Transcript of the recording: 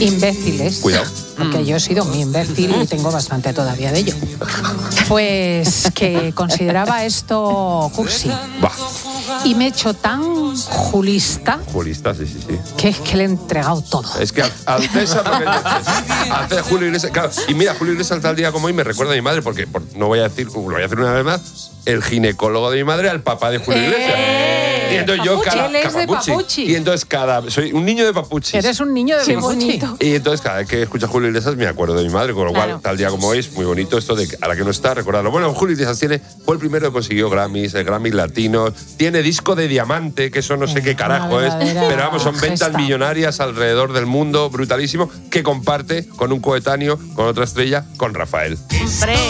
imbéciles. Cuidado. Porque yo he sido muy imbécil y tengo bastante todavía de ello. Pues que consideraba esto cursi. Bah. Y me he hecho tan julista Sí. que es que le he entregado todo. Es que al César lo que dices, hace Julio Iglesias. Claro, y mira, Julio Iglesias tal día como hoy me recuerda a mi madre, porque no voy a decir, lo voy a hacer una vez más, el ginecólogo de mi madre al papá de Julio Iglesias. Y entonces Él es de Papuchi. Y entonces soy un niño de Papuchi. Eres un niño de Papuchi. Y entonces cada vez que escucho a Julio Iglesias me acuerdo de mi madre, con lo cual tal día como hoy es muy bonito esto de que a la que no está, recordarlo. Bueno, Julio Iglesias fue el primero que consiguió Grammys, el Grammy Latino, tiene disco de diamante, que eso no sé qué carajo es, pero vamos, son ventas millonarias alrededor del mundo, brutalísimo, que comparte con un coetáneo, con otra estrella, con Rafael. ¡Hombre!